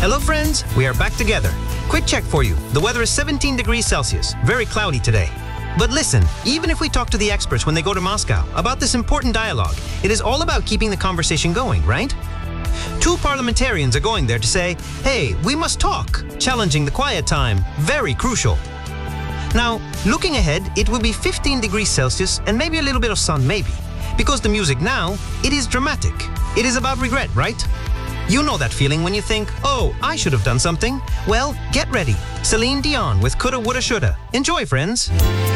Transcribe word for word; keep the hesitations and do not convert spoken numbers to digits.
Hello friends, we are back together. Quick check for you. The weather is seventeen degrees Celsius, very cloudy today. But listen, even if we talk to the experts when they go to Moscow about this important dialogue, it is all about keeping the conversation going, right? Two parliamentarians are going there to say, hey, we must talk, challenging the quiet time, very crucial. Now, looking ahead, it will be fifteen degrees Celsius and maybe a little bit of sun, maybe. Because the music now, it is dramatic. It is about regret, right? You know that feeling when you think, oh, I should have done something. Well, get ready. Celine Dion with Coulda, Woulda, Shoulda. Enjoy, friends.